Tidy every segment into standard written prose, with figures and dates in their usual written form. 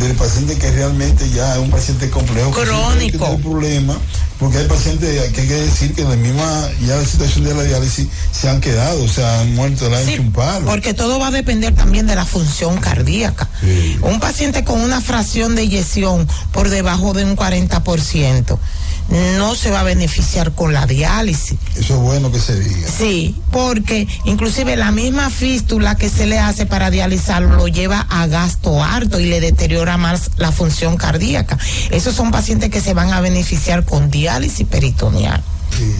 del paciente que realmente ya es un paciente complejo, crónico, que tiene problema, porque hay pacientes que hay que decir que en la misma ya la situación de la diálisis se han quedado, o sea, han muerto, le han hecho un palo. Porque todo va a depender también de la función cardíaca. Sí. Un paciente con una fracción de eyección por debajo de un 40% no se va a beneficiar con la diálisis. Eso es bueno que se diga. Sí, porque inclusive la misma fístula que se le hace para dializarlo lo lleva a gasto harto y le deteriora más la función cardíaca. Esos son pacientes que se van a beneficiar con diálisis peritoneal. Sí.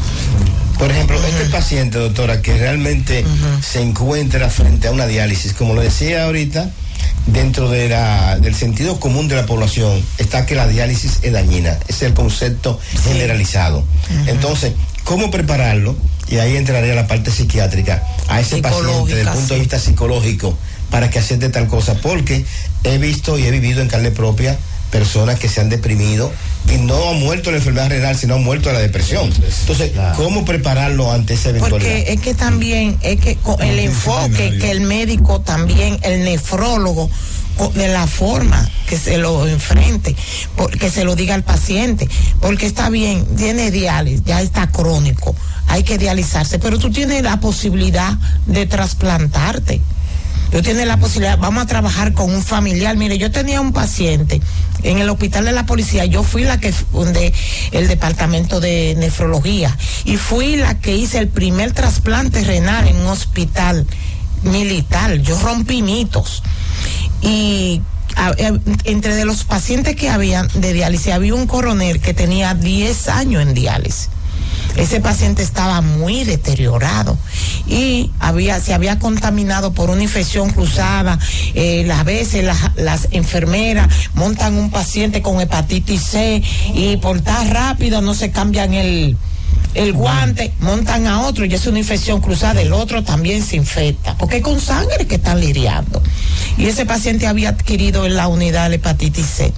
Por ejemplo, este paciente, doctora, que realmente se encuentra frente a una diálisis, como lo decía ahorita, dentro de del sentido común de la población está que la diálisis es dañina, ese es el concepto generalizado. Entonces, ¿cómo prepararlo? Y ahí entraría la parte psiquiátrica a ese paciente desde el punto de vista psicológico para que acepte tal cosa, porque he visto y he vivido en carne propia personas que se han deprimido y no han muerto de la enfermedad renal, sino han muerto de la depresión. Entonces, ¿cómo prepararlo ante esa eventualidad? Porque es que también, es que con el enfoque que el médico también, el nefrólogo, de la forma que se lo enfrente, que se lo diga al paciente, porque está bien, tiene diálisis, ya está crónico, hay que dializarse, pero tú tienes la posibilidad de trasplantarte. Yo tengo la posibilidad, vamos a trabajar con un familiar. Mire, yo tenía un paciente en el hospital de la policía, yo fui la que fundé el departamento de nefrología y fui la que hice el primer trasplante renal en un hospital militar. Yo rompí mitos y entre de los pacientes que había de diálisis había un coronel que tenía 10 años en diálisis. Ese paciente estaba muy deteriorado y se había contaminado por una infección cruzada. A veces las enfermeras montan un paciente con hepatitis C y por estar rápido no se cambian el guante, montan a otro y es una infección cruzada, el otro también se infecta, porque es con sangre que están lidiando. Y ese paciente había adquirido en la unidad la hepatitis C.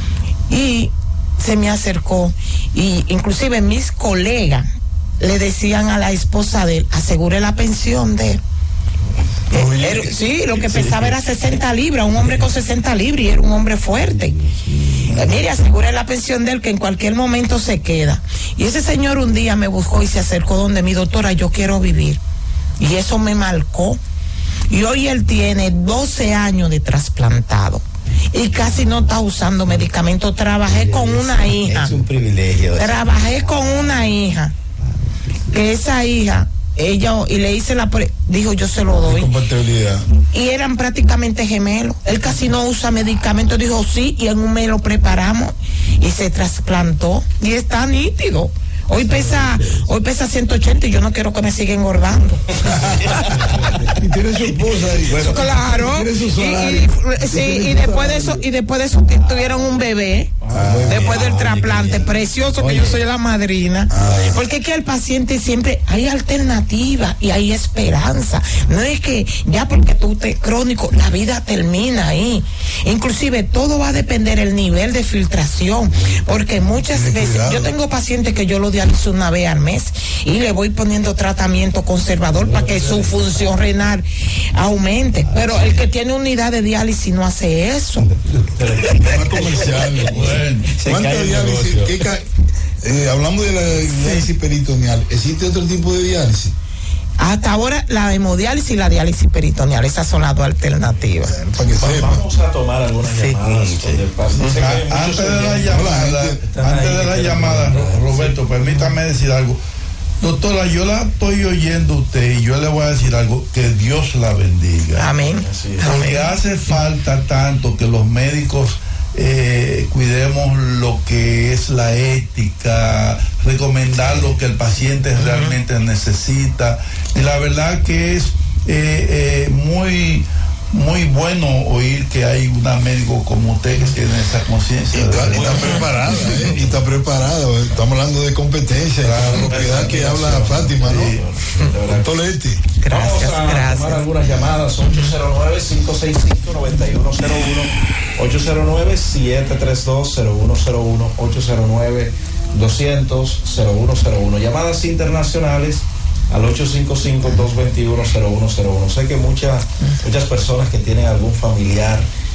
Y se me acercó y inclusive mis colegas le decían a la esposa de él, asegure la pensión de él. Sí, lo que pesaba era 60 libras, un hombre con 60 libras y era un hombre fuerte. Mire, asegure la pensión de él que en cualquier momento se queda. Y ese señor un día me buscó y se acercó donde mi doctora, yo quiero vivir. Y eso me marcó. Y hoy él tiene 12 años de trasplantado. Y casi no está usando medicamentos. Trabajé con una hija. Es un privilegio. Trabajé con una hija. Que esa hija, y le hice dijo yo se lo doy. Compatibilidad. Y eran prácticamente gemelos. Él casi no usa medicamentos. Dijo sí, y en un mes lo preparamos. Y se trasplantó. Y está nítido. Hoy pesa 180 y yo no quiero que me siga engordando. Y tiene su esposa ahí. Bueno, claro. Y después de eso tuvieron un bebé. Después del trasplante, precioso, que yo soy la madrina. Porque es que el paciente siempre hay alternativa y hay esperanza. No es que ya porque tú estés crónico, la vida termina ahí. Inclusive todo va a depender del nivel de filtración. Porque muchas veces, yo tengo pacientes que yo lo dializo una vez al mes y le voy poniendo tratamiento conservador para que su función renal aumente. Pero el que tiene unidad de diálisis no hace eso. ¿Cuánto diálisis? Hablamos de la diálisis peritoneal. ¿Existe otro tipo de diálisis? Hasta ahora la hemodiálisis y la diálisis peritoneal, esas son las dos alternativas. Vamos a tomar algunas llamadas. Antes de la llamada, Roberto, permítame decir algo. Doctora, yo la estoy oyendo a usted y yo le voy a decir algo, que Dios la bendiga. Amén. Porque hace falta tanto que los médicos cuidemos lo que es la ética, recomendar lo que el paciente realmente necesita. Y la verdad que es muy bueno oír que hay una médico como usted que tiene esa conciencia. Y está preparada. Estamos hablando de competencia, la propiedad que habla Fátima, ¿no? Toletti. Gracias. Tomar algunas llamadas. 809-565-9101, 809-732-0101, 809-200-0101. Llamadas internacionales al 855-221-0101. Sé que muchas personas que tienen algún familiar